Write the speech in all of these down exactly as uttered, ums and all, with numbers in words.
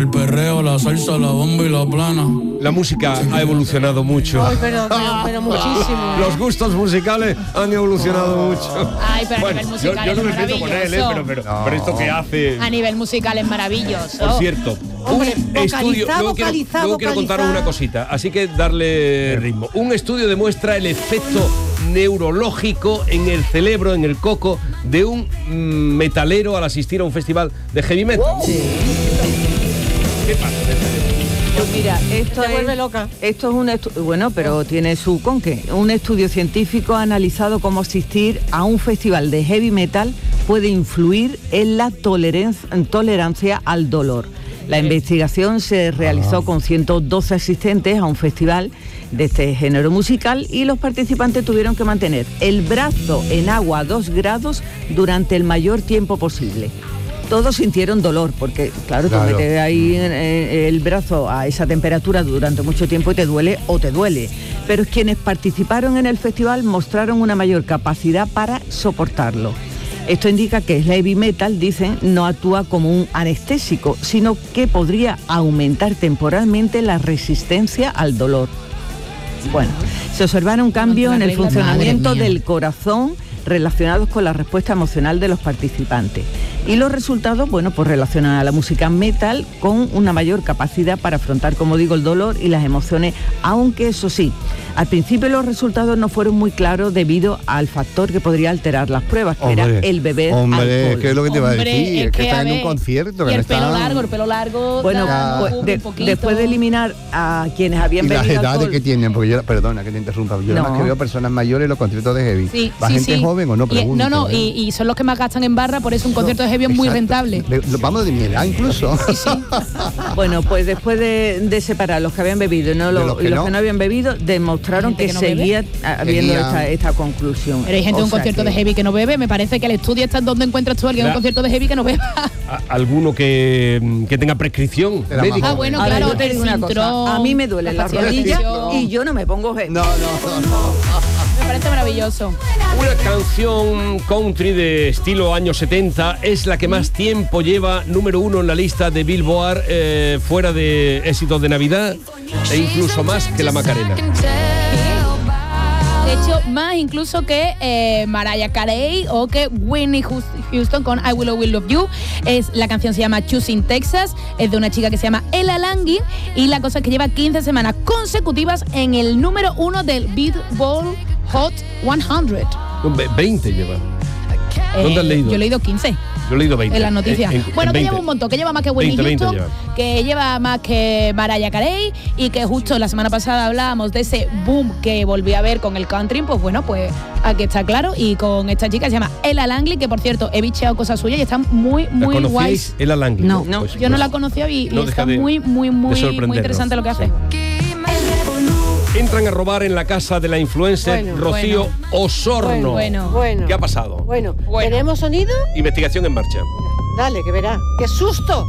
El perreo, la salsa, la bomba y la plana. La música ha evolucionado mucho. Ay, pero, pero, pero muchísimo. Los gustos musicales han evolucionado Oh. mucho. Ay, pero Bueno, a nivel musical yo, yo no es me meto con él, ¿eh? pero, pero, maravilloso. pero esto que hace... A nivel musical es maravilloso. Por cierto, Hombre, un vocalizá, estudio. Luego quiero, vocalizá, luego quiero contaros vocalizá. una cosita, así que darle ritmo. Un estudio demuestra el efecto neurológico en el cerebro, en el coco, de un mm, metalero al asistir a un festival de heavy metal. ¿Qué pasa? Pues mira, esto Te vuelve es, loca. esto es un estudio, bueno, pero tiene su conque. Un estudio científico ha analizado cómo asistir a un festival de heavy metal puede influir en la tolerancia, tolerancia al dolor. La investigación se realizó con ciento doce asistentes a un festival de este género musical y los participantes tuvieron que mantener el brazo en agua a dos grados durante el mayor tiempo posible. Todos sintieron dolor, porque claro, Claro. tú metes ahí en- en el brazo a esa temperatura durante mucho tiempo y te duele o te duele. Pero quienes participaron en el festival mostraron una mayor capacidad para soportarlo. Esto indica que el heavy metal, dicen, no actúa como un anestésico, sino que podría aumentar temporalmente la resistencia al dolor. Bueno, se observaron cambios en el regla, funcionamiento madre mía. del corazón relacionados con la respuesta emocional de los participantes. Y los resultados, bueno, pues relacionan a la música metal con una mayor capacidad para afrontar, como digo, el dolor y las emociones, aunque eso sí, al principio los resultados no fueron muy claros debido al factor que podría alterar las pruebas, que era el beber Hombre, alcohol. ¿qué es lo que te iba a Hombre, decir? es Es que que, están a en un ver, concierto. Que Y no el pelo están... largo, el pelo largo. Bueno, da pues un de- poquito. después de eliminar a quienes habían Y las bebido edades alcohol, que tienen, porque yo, perdona que te interrumpa, yo nada No. más que veo personas mayores en los conciertos de heavy. Sí, ¿Va sí, gente sí. joven o no? Y- Pregunto, no, no, ¿eh? y, y son los que más gastan en barra, por eso un concierto de heavy es muy Exacto. rentable. De- lo- vamos de mi edad incluso. bueno, pues después de, de separar los que habían bebido y, no De lo- los que y los no. que no habían bebido, demostraron Gente que, que no seguía habiendo Seguía. esta, esta conclusión. Pero hay gente en O un sea concierto que- de heavy que no bebe, me parece que el estudio está en donde encuentras tú a alguien en un La- concierto de heavy que no beba. A- alguno que, que tenga prescripción Era más médica. Ah, bueno, Ahora, claro, yo te el digo una cosa, cinturón, a mí me duelen la las rodillas facialización. y yo no me pongo heavy. No, no, no. Me parece maravilloso. Una canción country de estilo años setenta es la que más tiempo lleva número uno en la lista de Billboard, eh, fuera de éxitos de Navidad, e incluso más que la Macarena. De hecho, más incluso que eh, Mariah Carey o que Whitney Houston con I Will Always Love You. Es, la canción se llama Choosing Texas, es de una chica que se llama Ella Langley y la cosa es que lleva quince semanas consecutivas en el número uno del Billboard Hot cien. No, ve- veinte lleva. ¿Dónde has leído? Yo he leído quince. Yo he leído veinte. En las noticias. En- en- bueno, en que veinte. lleva un montón, que lleva más que Whitney veinte, veinte Houston, lleva. que lleva más que Mariah Carey y que justo la semana pasada hablábamos de ese boom que volví a ver con el country, pues bueno, pues aquí está claro. Y con esta chica se llama Ella Langley, que por cierto he bicheado cosas suyas y están muy, ¿La muy conocíais? guays. Ella Langley. No, no, Pues- Yo no pues la conocía y, y no deja está de- muy, muy, de muy, muy sorprendernos. interesante lo que hace. Sí. Entran a robar en la casa de la influencer Bueno, Rocío Osorno. Bueno. Bueno. ¿Qué ha pasado? Bueno, Bueno. ¿tenemos sonido? Investigación en marcha. Dale, que verás. ¡Qué susto!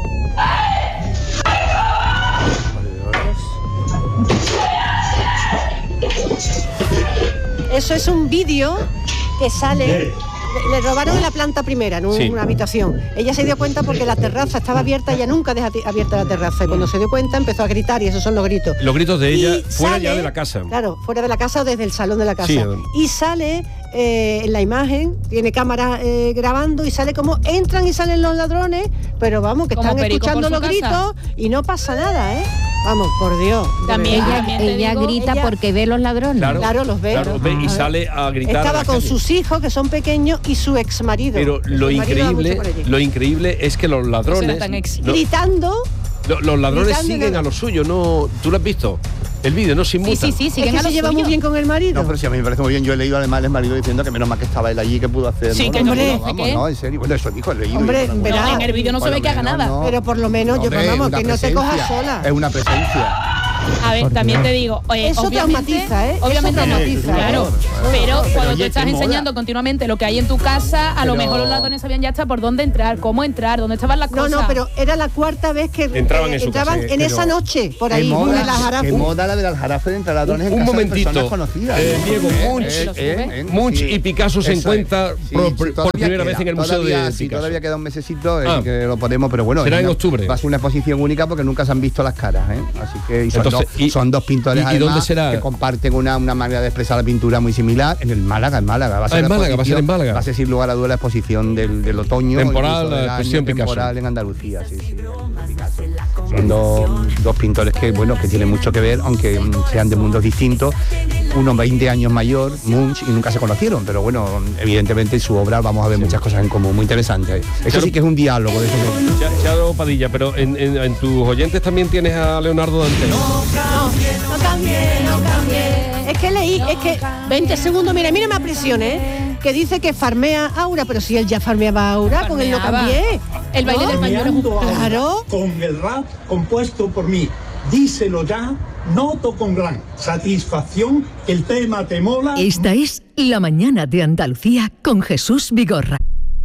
Eso es un vídeo que sale. Le, le robaron en la planta primera, en un- Sí. una habitación. Ella se dio cuenta porque la terraza estaba abierta, ella nunca deja ti- abierta la terraza. Y cuando se dio cuenta empezó a gritar y esos son los gritos. Los gritos de ella Y fuera sale- ya de la casa. Claro, fuera de la casa o desde el salón de la casa. Sí. Y sale eh, en la imagen, tiene cámara eh, grabando y sale como entran y salen los ladrones, pero vamos, que Como están perico escuchando por los su casa. gritos y no pasa nada, ¿eh? Vamos, por Dios. de También verdad. ella- te Ella digo, grita ella- porque ve los ladrones. Claro, Claro, los ve. claro, los ve y A ver. sale a gritar. a Estaba la con calle. sus hijos, que son pequeños, y su ex marido. Pero lo increíble, lo increíble es que los ladrones, Será tan ex- lo- Gritando. lo- los ladrones gritando y siguen nada. a lo suyo, no, ¿tú lo has visto? El vídeo no se Sí, inmuta. sí, sí, Es siguen que a se lo lleva suyo. muy bien con el marido. No, pero sí, a mí me parece muy bien. Yo he leído además el marido diciendo que menos mal que estaba él allí, que pudo hacer. Sí, ¿no? que no, no Hombre, no, vamos, ¿qué? no, en serio. Bueno, eso dijo, he leído. Hombre, yo no- verá. No, en el vídeo no se Por ve lo que haga menos, nada. no. Pero por lo menos, yo, Hombre, pero vamos, una que no te cojas presencia. sola. Es una presencia. A ver, Por también Dios. te digo, oye, Eso obviamente, traumatiza, ¿eh? obviamente Eso no, traumatiza. claro, pero Pero, cuando oye, tú estás qué moda. enseñando continuamente lo que hay en tu casa, a lo Pero- mejor los ladrones sabían ya hasta por dónde entrar, cómo entrar, dónde estaban las No, cosas. no, pero era la cuarta vez que Entraban eh, en su entraban casa, en pero esa noche, por ahí, Qué en moda, el Aljarafe. qué moda la del Aljarafe de entre ladrones en Un casa de momentito. personas conocidas. Eh, Diego, Munch, eh, eh, eh, Munch sí. y Picasso se Eso es. encuentran Sí, por, sí, por todavía primera queda, vez en el Museo todavía, de sí, Picasso. todavía queda un mesecito eh, Ah. que lo podemos, pero bueno. Será es en una- octubre. Va a ser una exposición única porque nunca se han visto las caras, ¿eh? Así que y son, Entonces, dos, y- son dos pintores y- y además, dónde será? que comparten una, una manera de expresar la pintura muy similar en el Málaga, en Málaga. Va a ser Ah, en la Málaga, va a ser exposición- en Málaga. Va a ser sin lugar a dudas la exposición del, del otoño. Temporal, incluso del la año exposición Picasso. temporal en Andalucía, sí, sí. Picasso. Son dos, dos pintores que, bueno, que tienen mucho que ver, aunque mm, sean de mundos distintos. Uno veinte años mayor, Munch, y nunca se conocieron, pero bueno, evidentemente en su obra vamos a ver muchas cosas en común, muy interesantes. Eso Pero- sí que es un diálogo. De ese tipo. Cha- Charo Padilla, pero en, en- en tus oyentes también tienes a Leonardo Dante. No cambie, no cambie. Es que leí, es que veinte segundos, mira, mira me aprisione, ¿eh? Que dice que farmea Aura, pero si él ya farmeaba Aura, con él no Farmeaba. cambié. El baile ¿No? del pañuelo. Farmeando ahora, Claro. con el rap compuesto por mí. Díselo ya, noto con gran satisfacción que el tema te mola. Esta es La Mañana de Andalucía con Jesús Vigorra.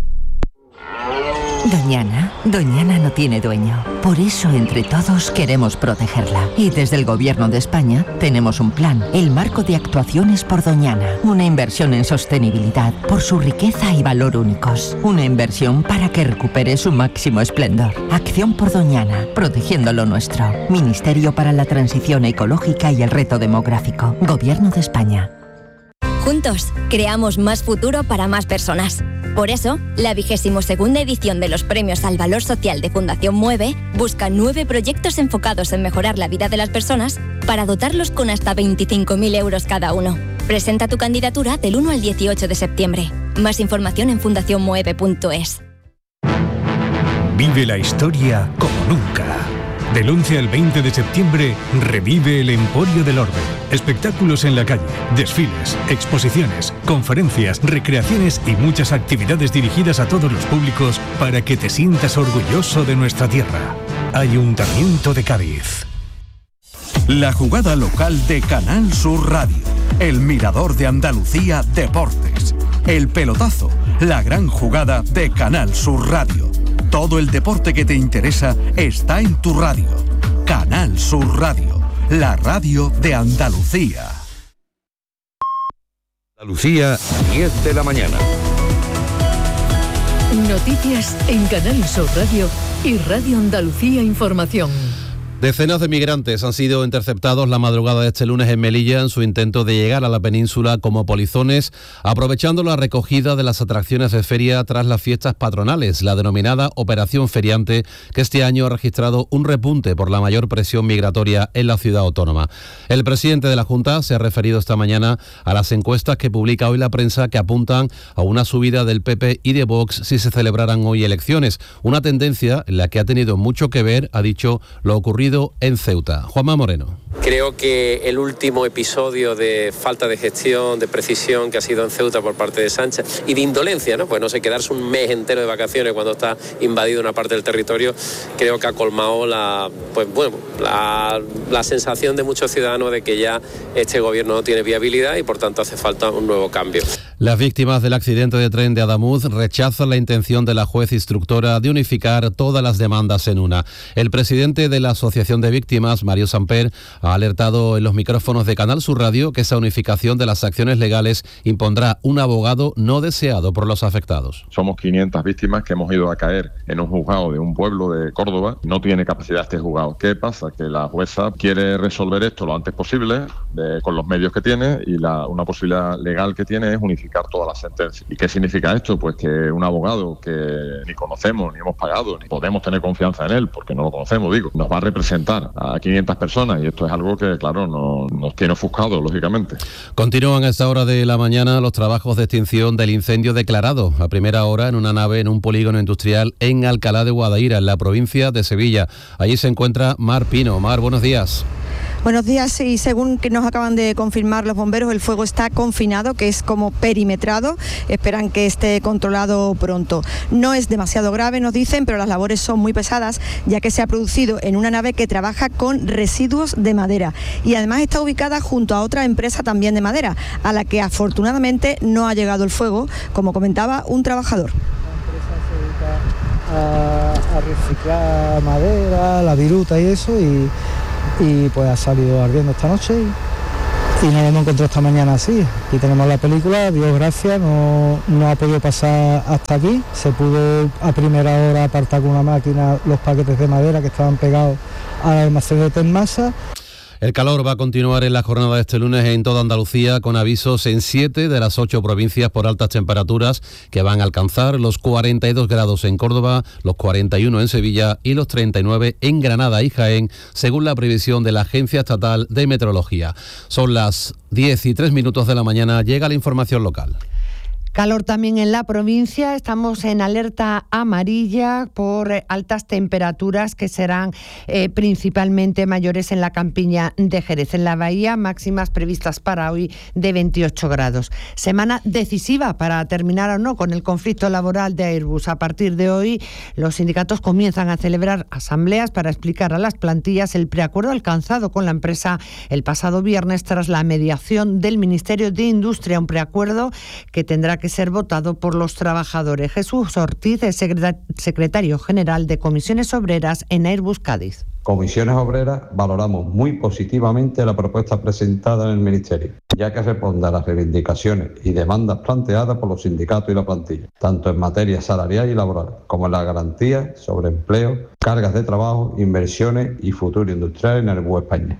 Doñana, Doñana no tiene dueño. Por eso, entre todos, queremos protegerla. Y desde el Gobierno de España tenemos un plan, el Marco de Actuaciones por Doñana. Una inversión en sostenibilidad por su riqueza y valor únicos. Una inversión para que recupere su máximo esplendor. Acción por Doñana, protegiendo lo nuestro. Ministerio para la Transición Ecológica y el Reto Demográfico. Gobierno de España. Juntos, creamos más futuro para más personas. Por eso, la vigésimo segunda edición de los Premios al Valor Social de Fundación Mueve busca nueve proyectos enfocados en mejorar la vida de las personas para dotarlos con hasta veinticinco mil euros cada uno. Presenta tu candidatura del uno al dieciocho de septiembre. Más información en fundación mueve punto es. Vive la historia como nunca. Del once al veinte de septiembre, revive el Emporio del Orbe. Espectáculos en la calle, desfiles, exposiciones, conferencias, recreaciones y muchas actividades dirigidas a todos los públicos para que te sientas orgulloso de nuestra tierra. Ayuntamiento de Cádiz. La jugada local de Canal Sur Radio. El Mirador de Andalucía Deportes. El pelotazo. La gran jugada de Canal Sur Radio. Todo el deporte que te interesa está en tu radio. Canal Sur Radio, la radio de Andalucía. Andalucía, diez de la mañana. Noticias en Canal Sur Radio y Radio Andalucía Información. Decenas de migrantes han sido interceptados la madrugada de este lunes en Melilla en su intento de llegar a la península como polizones, aprovechando la recogida de las atracciones de feria tras las fiestas patronales, la denominada Operación Feriante, que este año ha registrado un repunte por la mayor presión migratoria en la ciudad autónoma. El presidente de la Junta se ha referido esta mañana a las encuestas que publica hoy la prensa que apuntan a una subida del P P y de Vox si se celebraran hoy elecciones, una tendencia en la que ha tenido mucho que ver, ha dicho, lo ocurrido en Ceuta. Juanma Moreno. Creo que el último episodio de falta de gestión, de precisión que ha sido en Ceuta por parte de Sánchez y de indolencia, ¿no? Pues no sé, quedarse un mes entero de vacaciones cuando está invadido una parte del territorio, creo que ha colmado la, pues bueno, la, la sensación de muchos ciudadanos de que ya este gobierno no tiene viabilidad y por tanto hace falta un nuevo cambio. Las víctimas del accidente de tren de Adamuz rechazan la intención de la juez instructora de unificar todas las demandas en una. El presidente de la Asociación de Víctimas, Mario Samper, ha alertado en los micrófonos de Canal Sur Radio que esa unificación de las acciones legales impondrá un abogado no deseado por los afectados. Somos quinientas víctimas que hemos ido a caer en un juzgado de un pueblo de Córdoba. No tiene capacidad este juzgado. ¿Qué pasa? Que la jueza quiere resolver esto lo antes posible de, con los medios que tiene y la, una posibilidad legal que tiene es unificar todas las sentencias. ¿Y qué significa esto? Pues que un abogado que ni conocemos, ni hemos pagado, ni podemos tener confianza en él, porque no lo conocemos, digo, nos va a representar a quinientas personas y esto es algo que, claro, no, nos tiene ofuscado, lógicamente. Continúan a esta hora de la mañana los trabajos de extinción del incendio declarado a primera hora en una nave en un polígono industrial en Alcalá de Guadaira, en la provincia de Sevilla. Allí se encuentra Mar Pino. Mar, buenos días. Buenos días, y según que nos acaban de confirmar los bomberos, el fuego está confinado, que es como perimetrado. Esperan que esté controlado pronto. No es demasiado grave, nos dicen, pero las labores son muy pesadas, ya que se ha producido en una nave que trabaja con residuos de madera y además está ubicada junto a otra empresa también de madera, a la que afortunadamente no ha llegado el fuego, como comentaba un trabajador. A, a reciclar madera, la viruta y eso, y, y pues ha salido ardiendo esta noche y, y nos hemos encontrado esta mañana así. Aquí tenemos la película, Dios gracias, no, no ha podido pasar hasta aquí. Se pudo a primera hora apartar con una máquina los paquetes de madera que estaban pegados al almacén de Tenmasa. El calor va a continuar en la jornada de este lunes en toda Andalucía, con avisos en siete de las ocho provincias por altas temperaturas que van a alcanzar los cuarenta y dos grados en Córdoba, los cuarenta y uno en Sevilla y los treinta y nueve en Granada y Jaén, según la previsión de la Agencia Estatal de Meteorología. Son las diez y tres minutos de la mañana, llega la información local. Calor también en la provincia, estamos en alerta amarilla por altas temperaturas que serán eh, principalmente mayores en la campiña de Jerez. En la bahía, máximas previstas para hoy de veintiocho grados. Semana decisiva para terminar o no con el conflicto laboral de Airbus. A partir de hoy, los sindicatos comienzan a celebrar asambleas para explicar a las plantillas el preacuerdo alcanzado con la empresa el pasado viernes tras la mediación del Ministerio de Industria, un preacuerdo que tendrá que que ser votado por los trabajadores. Jesús Ortiz es secretario general de Comisiones Obreras en Airbus Cádiz. Comisiones Obreras valoramos muy positivamente la propuesta presentada en el Ministerio, ya que responde a las reivindicaciones y demandas planteadas por los sindicatos y la plantilla, tanto en materia salarial y laboral, como en la garantía sobre empleo, cargas de trabajo, inversiones y futuro industrial en Airbus España.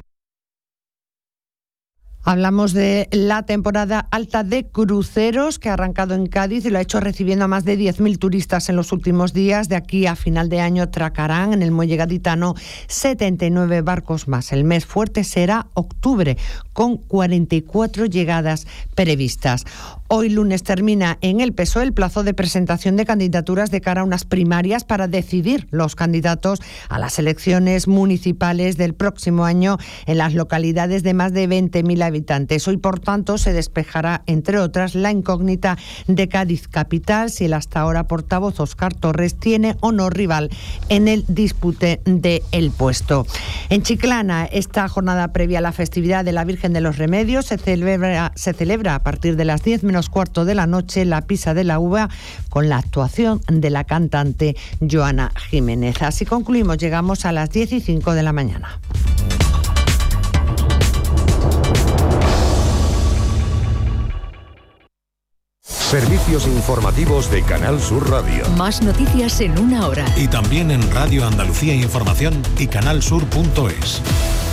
Hablamos de la temporada alta de cruceros que ha arrancado en Cádiz y lo ha hecho recibiendo a más de diez mil turistas en los últimos días. De aquí a final de año atracarán en el muelle gaditano setenta y nueve barcos más. El mes fuerte será octubre, con cuarenta y cuatro llegadas previstas. Hoy lunes termina en el P S O E el plazo de presentación de candidaturas de cara a unas primarias para decidir los candidatos a las elecciones municipales del próximo año en las localidades de más de veinte mil habitantes. Hoy, por tanto, se despejará, entre otras, la incógnita de Cádiz capital, si el hasta ahora portavoz Óscar Torres tiene o no rival en el dispute del puesto. En Chiclana, esta jornada previa a la festividad de la Virgen de los Remedios se celebra, se celebra a partir de las diez menos cuarto de la noche la Pisa de la Uva con la actuación de la cantante Joana Jiménez. Así concluimos, llegamos a las diez y cinco de la mañana. Servicios informativos de Canal Sur Radio. Más noticias en una hora. Y también en Radio Andalucía Información y canalsur punto es.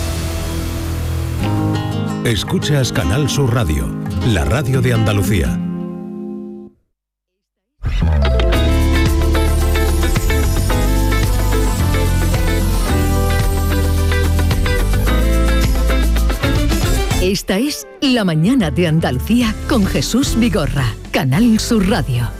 Escuchas Canal Sur Radio, la radio de Andalucía. Esta es La Mañana de Andalucía con Jesús Vigorra, Canal Sur Radio.